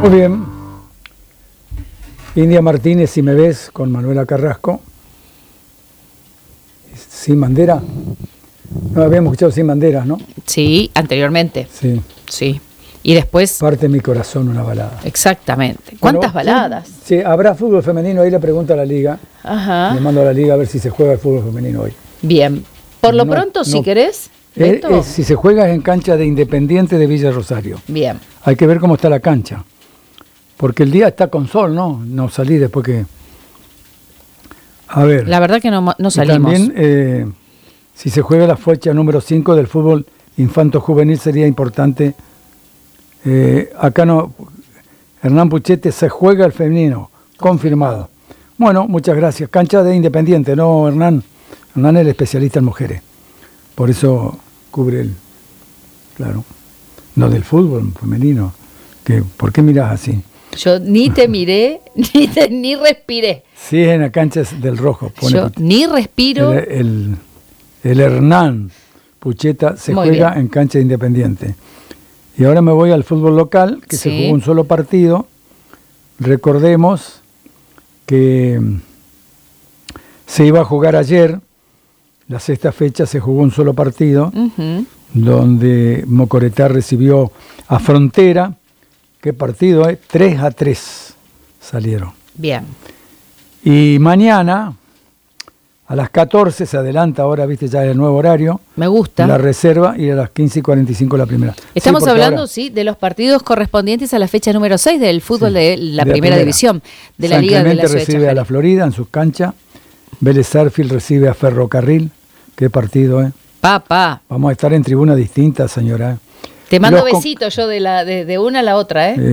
Muy bien. India Martínez, Si me ves, con Manuela Carrasco. Sin bandera. No habíamos escuchado Sin banderas, ¿no? Sí, anteriormente. Sí. Sí. Y después... Parte de mi corazón, una balada. Exactamente. ¿Cuántas baladas? Sí, ¿habrá fútbol femenino? Ahí le pregunto a la Liga. Ajá. Le mando a la Liga a ver si se juega el fútbol femenino hoy. Bien. Por lo pronto, si querés... si se juega es en cancha de Independiente de Villa Rosario. Bien. Hay que ver cómo está la cancha. Porque el día está con sol, ¿no? No salí después que... A ver. La verdad que no salimos. Y también, si se juega la fecha número 5 del fútbol infanto-juvenil, sería importante. Acá no... Hernán Puchete, se juega el femenino. Confirmado. Bueno, muchas gracias. Cancha de Independiente, ¿no, Hernán? Hernán es el especialista en mujeres. Por eso cubre el... Claro. No del fútbol femenino. ¿Por qué mirás así? Yo ni te miré, ni respiré. Sí, es en la cancha del Rojo. Yo ni respiro. El Hernán Pucheta se juega en cancha de Independiente. Y ahora me voy al fútbol local, que se jugó un solo partido. Recordemos que se iba a jugar ayer, la sexta fecha, se jugó un solo partido, donde Mocoretá recibió a Frontera. ¿Qué partido? 3-3 salieron. Bien. Y mañana, a las 14, se adelanta ahora, viste, ya el nuevo horario. Me gusta. La reserva, y a las 15:45 la primera. Estamos hablando, ahora, de los partidos correspondientes a la fecha número 6 del fútbol de la primera división de la Liga de la Ciudad de Chajarí. Recibe a la Florida en sus canchas. Vélez Sarsfield recibe a Ferrocarril. Qué partido, ¿eh? Papá. Vamos a estar en tribuna distinta, señora. Te mando besitos yo de una a la otra, ¿eh?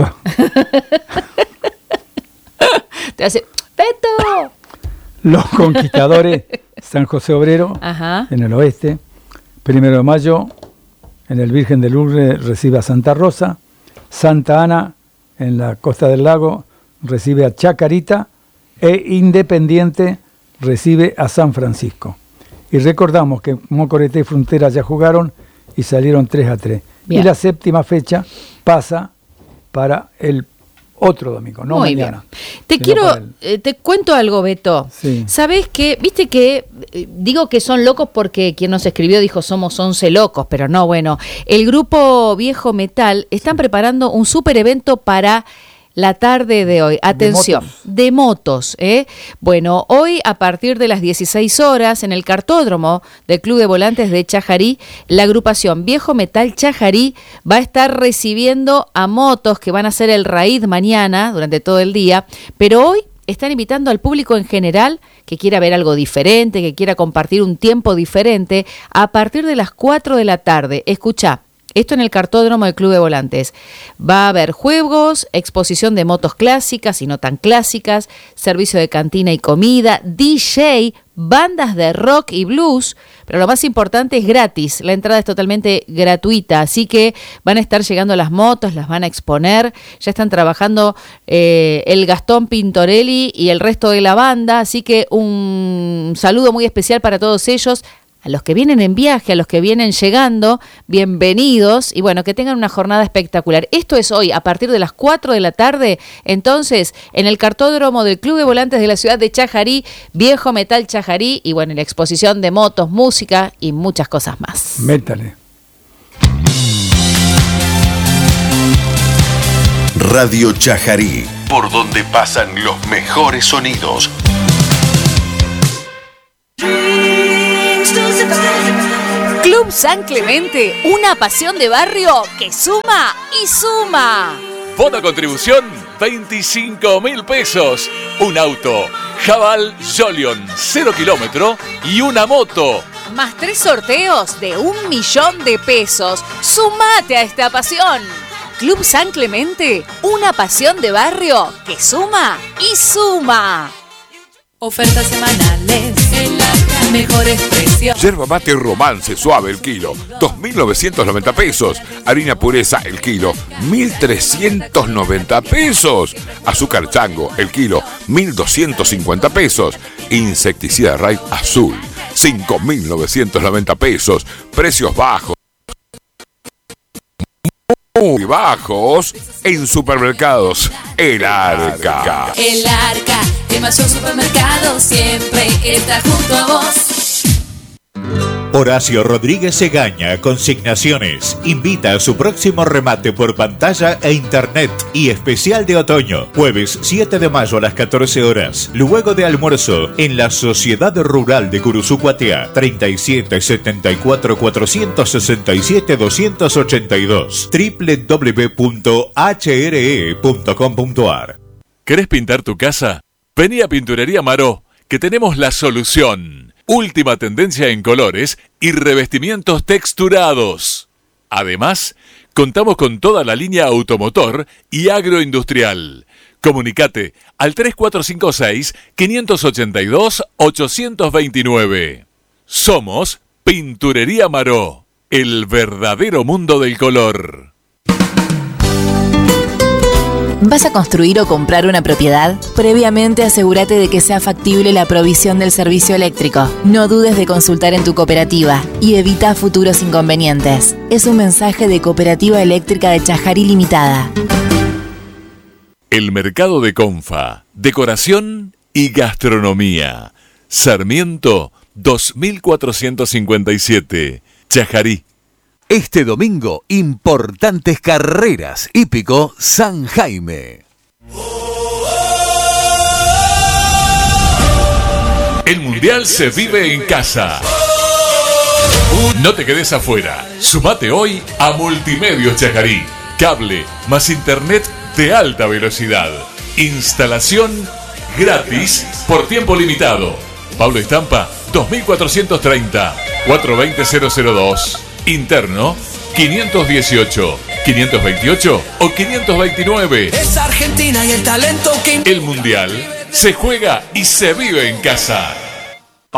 Te hace... ¡Beto! Los Conquistadores, San José Obrero, en el oeste. 1 de mayo, en el Virgen de Lourdes, recibe a Santa Rosa. Santa Ana, en la Costa del Lago, recibe a Chacarita. E Independiente recibe a San Francisco. Y recordamos que Mocoretá y Frontera ya jugaron y salieron 3-3. Bien. Y la séptima fecha pasa para el otro domingo, no muy mañana. Bien. Te cuento algo, Beto. Sí. ¿Sabés qué? Viste que digo que son locos porque quien nos escribió dijo somos 11 locos, pero no, bueno. El grupo Viejo Metal están preparando un súper evento para la tarde de hoy. Atención, de motos. Bueno, hoy a partir de las 16 horas en el cartódromo del Club de Volantes de Chajarí, la agrupación Viejo Metal Chajarí va a estar recibiendo a motos que van a hacer el raid mañana durante todo el día, pero hoy están invitando al público en general que quiera ver algo diferente, que quiera compartir un tiempo diferente, a partir de las 4 de la tarde. Escuchá. Esto en el cartódromo del Club de Volantes. Va a haber juegos, exposición de motos clásicas y no tan clásicas, servicio de cantina y comida, DJ, bandas de rock y blues, pero lo más importante es gratis. La entrada es totalmente gratuita, así que van a estar llegando las motos, las van a exponer. Ya están trabajando el Gastón Pintorelli y el resto de la banda, así que un saludo muy especial para todos ellos. A los que vienen en viaje, a los que vienen llegando, bienvenidos y bueno, que tengan una jornada espectacular. Esto es hoy, a partir de las 4 de la tarde, entonces, en el cartódromo del Club de Volantes de la ciudad de Chajarí, Viejo Metal Chajarí, y bueno, en la exposición de motos, música y muchas cosas más. Métale. Radio Chajarí, por donde pasan los mejores sonidos. Club San Clemente, una pasión de barrio que suma y suma. Bono contribución, 25.000 pesos. Un auto, Jabal Jolion, 0 kilómetro y una moto. Más 3 sorteos de 1 millón de pesos. Sumate a esta pasión. Club San Clemente, una pasión de barrio que suma y suma. Ofertas semanales en la mejores precios. Yerba mate Romance suave el kilo, 2.990 pesos. Harina pureza el kilo, 1.390 pesos. Azúcar chango el kilo, 1.250 pesos. Insecticida Raid azul, 5.990 pesos. Precios bajos. muy bajos en Supermercados El Arca. El Arca, el mayor supermercado, siempre está junto a vos. Horacio Rodríguez Egaña Consignaciones invita a su próximo remate por pantalla e internet y especial de otoño, jueves 7 de mayo a las 14 horas, luego de almuerzo, en la Sociedad Rural de Curuzucuatea, 37 74 467 282, www.hre.com.ar. ¿Querés pintar tu casa? Vení a Pinturería Maró, que tenemos la solución. Última tendencia en colores y revestimientos texturados. Además, contamos con toda la línea automotor y agroindustrial. Comunicate al 3456-582-829. Somos Pinturería Maró, el verdadero mundo del color. ¿Vas a construir o comprar una propiedad? Previamente asegúrate de que sea factible la provisión del servicio eléctrico. No dudes de consultar en tu cooperativa y evita futuros inconvenientes. Es un mensaje de Cooperativa Eléctrica de Chajarí Limitada. El Mercado de Confa, decoración y gastronomía. Sarmiento 2457, Chajarí. Este domingo, importantes carreras. Hípico San Jaime. El Mundial se vive en casa. No te quedes afuera. Sumate hoy a Multimedios Chajarí. Cable más internet de alta velocidad. Instalación gratis por tiempo limitado. Pablo Estampa 2430 420-002. Interno 518, 528 o 529. Es Argentina y el talento que... El Mundial se juega y se vive en casa.